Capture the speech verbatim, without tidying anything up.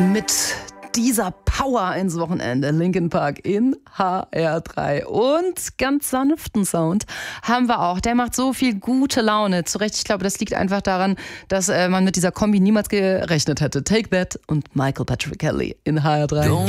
Mit dieser Power ins Wochenende, Linkin Park in H R drei. Und ganz sanften Sound haben wir auch. Der macht so viel gute Laune. Zu Recht, ich glaube, das liegt einfach daran, dass äh, man mit dieser Kombi niemals gerechnet hätte. Take That und Michael Patrick Kelly in H R drei.